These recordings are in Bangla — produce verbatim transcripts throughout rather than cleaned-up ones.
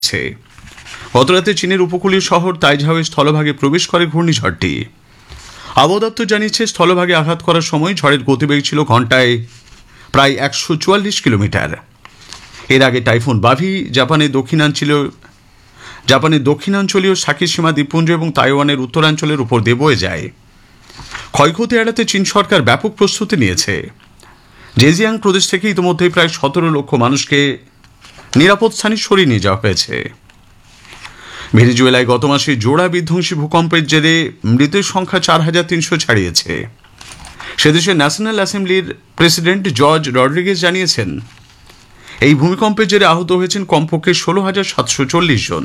গতরাতে চীনের উপকূলীয় শহর তাইঝাওয়ে স্থলভাগে প্রবেশ করে ঘূর্ণিঝড়টি। আবহাওয়া দপ্তর জানিয়েছে, স্থলভাগে আঘাত করার সময় ঝড়ের গতিবেগ ছিল ঘন্টায় প্রায় একশো চুয়াল্লিশ কিলোমিটার। এর আগে টাইফুন বাভি জাপানের দক্ষিণাঞ্চলীয় জাপানের দক্ষিণাঞ্চলীয় সাকিসীমা দ্বীপপুঞ্জ এবং তাইওয়ানের উত্তরাঞ্চলের উপর দিয়ে বয়ে যায়। ক্ষয়ক্ষতি এড়াতে চীন সরকার ব্যাপক প্রস্তুতি নিয়েছে। জেজিয়াং প্রদেশ থেকে ইতিমধ্যে প্রায় সতেরো লক্ষ মানুষকে নিরাপদ স্থানে সরিয়ে নিয়ে যাওয়া হয়েছে। ভেনেজুয়েলায় গত মাসে জোড়া বিধ্বংসী ভূকম্পের জেরে মৃতের সংখ্যা চার হাজার তিনশো ছাড়িয়েছে। সেদেশের ন্যাশনাল অ্যাসেম্বলির প্রেসিডেন্ট জর্জ রড্রিগেজ জানিয়েছেন, এই ভূমিকম্পের জেরে আহত হয়েছেন কমপক্ষে ষোলো হাজার সাতশো চল্লিশ জন।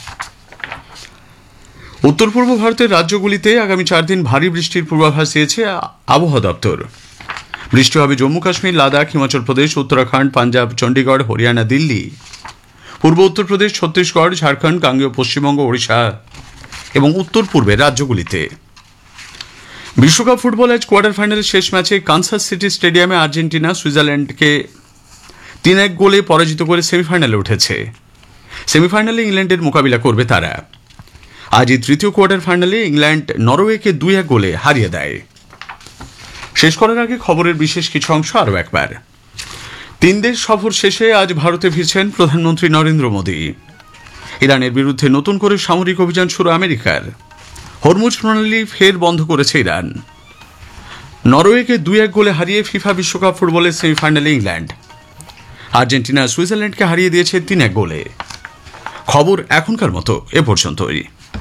উত্তর পূর্ব ভারতের রাজ্যগুলিতে আগামী চার দিন ভারী বৃষ্টির পূর্বাভাস দিয়েছে আবহাওয়া দপ্তর। বৃষ্টি হবে জম্মু কাশ্মীর, লাদাখ, হিমাচল প্রদেশ, উত্তরাখণ্ড, পাঞ্জাব, চণ্ডীগড়, হরিয়ানা, দিল্লি, পূর্ব উত্তরপ্রদেশ, ছত্তিশগড়, ঝাড়খণ্ড, গাঙ্গেয় পশ্চিমবঙ্গ, ওড়িশা এবং উত্তর পূর্বের রাজ্যগুলিতে। বিশ্বকাপ ফুটবল আজ কোয়ার্টার ফাইনালের শেষ ম্যাচে কানসাস সিটি স্টেডিয়ামে আর্জেন্টিনা সুইজারল্যান্ডকে তিন এক গোলে পরাজিত করে সেমিফাইনালে উঠেছে। সেমিফাইনালে ইংল্যান্ডের মোকাবিলা করবে তারা। আজ এই তৃতীয় কোয়ার্টার ফাইনালে ইংল্যান্ড নরওয়েকে দুই এক গোলে হারিয়ে দেয়। শেষ করার আগে খবরের বিশেষ কিছু অংশ আরও একবার। তিন দেশ সফর শেষে আজ ভারতে ফিরছেন প্রধানমন্ত্রী নরেন্দ্র মোদী। ইরানের বিরুদ্ধে নতুন করে সামরিক অভিযান শুরু আমেরিকার। হরমুজ প্রণালী ফের বন্ধ করেছে ইরান। নরওয়েকে দুই এক গোলে হারিয়ে ফিফা বিশ্বকাপ ফুটবলের সেমিফাইনালে ইংল্যান্ড। আর্জেন্টিনা সুইজারল্যান্ডকে হারিয়ে দিয়েছে তিন এক গোলে। খবর এখনকার মতো এ পর্যন্তই।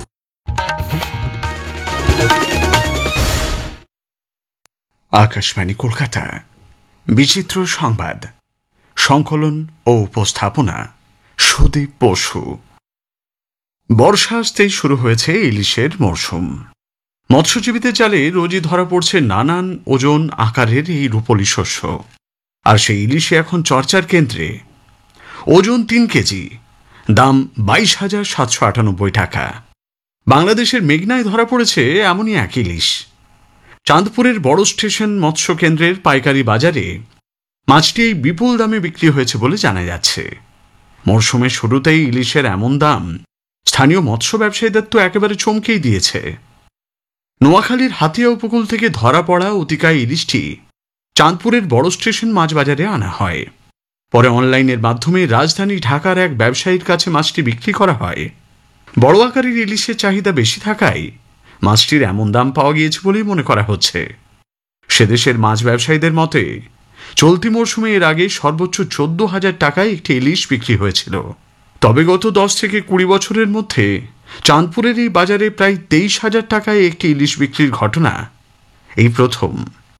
আকাশবাণী কলকাতা, বিচিত্র সংবাদ, সংকলন ও উপস্থাপনা সুদীপ বসু। বর্ষা আসতেই শুরু হয়েছে ইলিশের মরশুম। মৎস্যজীবীদের জালে রোজই ধরা পড়ছে নানান ওজন আকারের এই রূপলি শস্য। আর সেই ইলিশে এখন চর্চার কেন্দ্রে। ওজন তিন কেজি, দাম বাইশ হাজার সাতশো আটানব্বই টাকা। বাংলাদেশের মেঘনায় ধরা পড়েছে এমনই এক ইলিশ। চাঁদপুরের বড় স্টেশন মৎস্য কেন্দ্রের পাইকারি বাজারে মাছটি এই বিপুল দামে বিক্রি হয়েছে বলে জানা যাচ্ছে। মরশুমের শুরুতেই ইলিশের এমন দাম স্থানীয় মৎস্য ব্যবসায়ীদের তো একেবারে চমকেই দিয়েছে। নোয়াখালীর হাতিয়া উপকূল থেকে ধরা পড়া অতিকায় ইলিশটি চাঁদপুরের বড় স্টেশন মাছ বাজারে আনা হয়। পরে অনলাইনের মাধ্যমে রাজধানী ঢাকার এক ব্যবসায়ীর কাছে মাছটি বিক্রি করা হয়। বড় আকারের ইলিশের চাহিদা বেশি থাকায় মাছটির এমন দাম পাওয়া গিয়েছে বলেই মনে করা হচ্ছে। সেদেশের মাছ ব্যবসায়ীদের মতে চলতি মরশুমে এর আগে সর্বোচ্চ চোদ্দ হাজার টাকায় একটি ইলিশ বিক্রি হয়েছিল। তবে গত দশ থেকে কুড়ি বছরের মধ্যে চাঁদপুরের এই বাজারে প্রায় তেইশ হাজার টাকায় একটি ইলিশ বিক্রির ঘটনা এই প্রথম।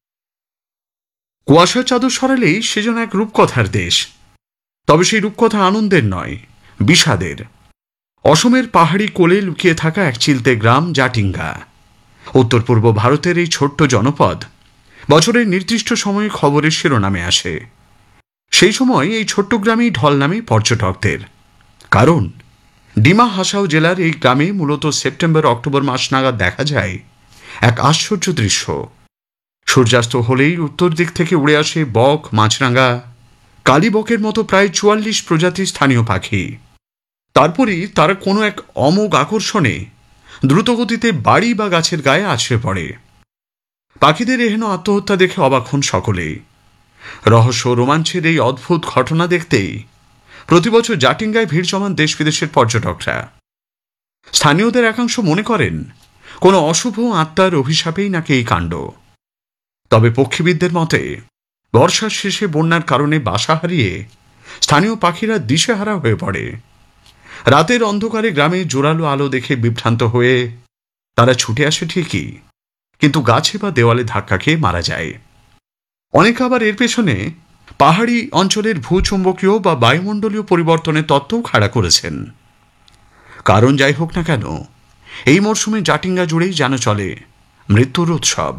কুয়াশার চাদর সরালেই সে যেন এক রূপকথার দেশ। তবে সেই রূপকথা আনন্দের নয়, বিষাদের। অসমের পাহাড়ি কোলে লুকিয়ে থাকা এক চিলতে গ্রাম জাটিঙ্গা। উত্তর পূর্ব ভারতের এই ছোট্ট জনপদ বছরের নির্দিষ্ট সময়ে খবরের শিরোনামে আসে। সেই সময় এই ছোট্ট গ্রামেই ঢল নামে পর্যটকদের। কারণ ডিমা হাসাও জেলার এই গ্রামে মূলত সেপ্টেম্বর অক্টোবর মাস নাগাদ দেখা যায় এক আশ্চর্য দৃশ্য। সূর্যাস্ত হলেই উত্তর দিক থেকে উড়ে আসে বক, মাছরাঙা, কালীবকের মতো প্রায় চুয়াল্লিশ প্রজাতির স্থানীয় পাখি। তারপরই তারা কোনো এক অমোঘ আকর্ষণে দ্রুতগতিতে বাড়ি বা গাছের গায়ে আছড়ে পড়ে। পাখিদের এহেন আত্মহত্যা দেখে অবাক হন সকলেই। রহস্য রোমাঞ্চের এই অদ্ভুত ঘটনা দেখতেই প্রতি বছর জাটিঙ্গায় ভিড় জমান দেশ বিদেশের পর্যটকরা। স্থানীয়দের একাংশ মনে করেন কোনো অশুভ আত্মার অভিশাপেই নাকি এই কাণ্ড। তবে পক্ষীবিদদের মতে বর্ষার শেষে বন্যার কারণে বাসা হারিয়ে স্থানীয় পাখিরা দিশেহারা হয়ে পড়ে। রাতের অন্ধকারে গ্রামে জোরালো আলো দেখে বিভ্রান্ত হয়ে তারা ছুটে আসে ঠিকই, কিন্তু গাছে বা দেওয়ালে ধাক্কা খেয়ে মারা যায়। অনেকে আবার এর পেছনে পাহাড়ি অঞ্চলের ভূচুম্বকীয় বা বায়ুমণ্ডলীয় পরিবর্তনের তত্ত্বও খাড়া করেছেন। কারণ যাই হোক না কেন, এই মরশুমে জাটিঙ্গা জুড়েই যেন চলে মৃত্যুর উৎসব।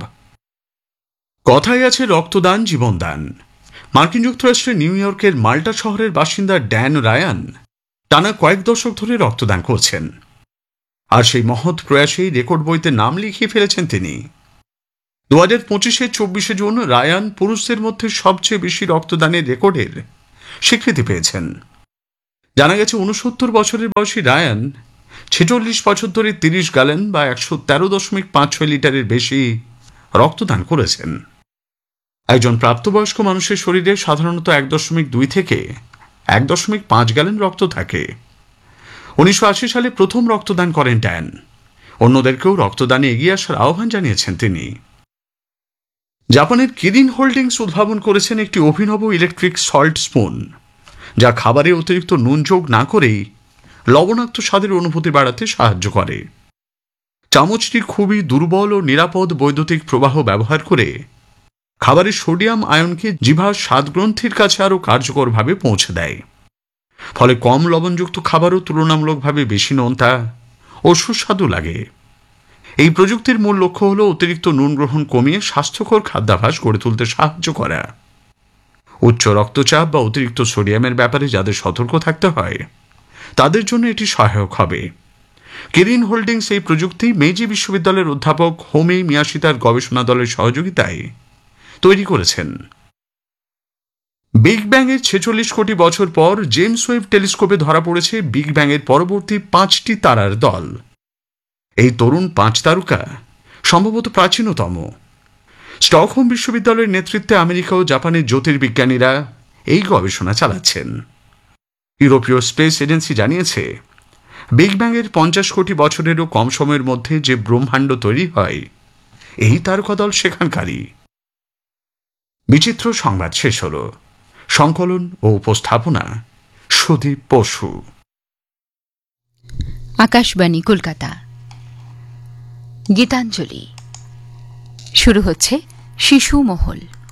কথায় আছে রক্তদান জীবনদান। মার্কিন যুক্তরাষ্ট্রের নিউ ইয়র্কের মাল্টা শহরের বাসিন্দা ড্যান রায়ান টানা কয়েক দশক ধরে রক্তদান করছেন। আর সেই মহৎ প্রয়াসেই রেকর্ড বইতে নাম লিখিয়ে ফেলেছেন তিনি। দু হাজার পঁচিশের চব্বিশে জুন রায়ান পুরুষদের মধ্যে সবচেয়ে বেশি রক্তদানের রেকর্ডের স্বীকৃতি পেয়েছেন। জানা গেছে ঊনসত্তর বছরের বয়সী রায়ান ছেচল্লিশ বছর ধরে তিরিশ গ্যালন বা একশো তেরো দশমিক পাঁচ ছয় লিটারের বেশি রক্তদান করেছেন। একজন প্রাপ্তবয়স্ক মানুষের শরীরে সাধারণত এক দশমিক দুই থেকে এক দশমিক পাঁচ গ্যালন রক্ত থাকে। উনিশশো আশি সালে প্রথম রক্তদান করেন ড্যান। অন্যদেরকেও রক্তদানে এগিয়ে আসার আহ্বান জানিয়েছেন তিনি। জাপানের কিরিন হোল্ডিংস উদ্ভাবন করেছেন একটি অভিনব ইলেকট্রিক সল্ট স্পুন, যা খাবারে অতিরিক্ত নুন যোগ না করেই লবণাক্ত স্বাদের অনুভূতি বাড়াতে সাহায্য করে। চামচটি খুবই দুর্বল ও নিরাপদ বৈদ্যুতিক প্রবাহ ব্যবহার করে খাবারের সোডিয়াম আয়নকে জিহ্বার স্বাদগ্রন্থির কাছে আরও কার্যকরভাবে পৌঁছে দেয়। ফলে কম লবণযুক্ত খাবারও তুলনামূলকভাবে বেশি নোনতা ও সুস্বাদু লাগে। এই প্রযুক্তির মূল লক্ষ্য হল অতিরিক্ত নুন গ্রহণ কমিয়ে স্বাস্থ্যকর খাদ্যাভ্যাস গড়ে তুলতে সাহায্য করা। উচ্চ রক্তচাপ বা অতিরিক্ত সোডিয়ামের ব্যাপারে যাদের সতর্ক থাকতে হয় তাদের জন্য এটি সহায়ক হবে। কিরিন হোল্ডিংস এই প্রযুক্তি মেইজি বিশ্ববিদ্যালয়ের অধ্যাপক হোমি মিয়াশিতার গবেষণা দলের সহযোগিতায় তৈরি করেছেন। বিগ ব্যাং এর ছেচল্লিশ কোটি বছর পর জেমস ওয়েব টেলিস্কোপে ধরা পড়েছে বিগ ব্যাং এর পরবর্তী পাঁচটি তারার দল। এই তরুণ পাঁচ তারকা সম্ভবত প্রাচীনতম। স্টকহোম বিশ্ববিদ্যালয়ের নেতৃত্বে আমেরিকা ও জাপানের জ্যোতির্বিজ্ঞানীরা এই গবেষণা চালাচ্ছেন। ইউরোপীয় স্পেস এজেন্সি জানিয়েছে, বিগ ব্যাং এর পঞ্চাশ কোটি বছরেরও কম সময়ের মধ্যে যে ব্রহ্মাণ্ড তৈরি হয় এই তারকা দল সেখানকারই। বিচিত্র সংবাদ শেষ হল। সংকলন ও উপস্থাপনা সুদীপ বসু। আকাশবাণী কলকাতা। গীতাঞ্জলি শুরু হচ্ছে শিশু মহল।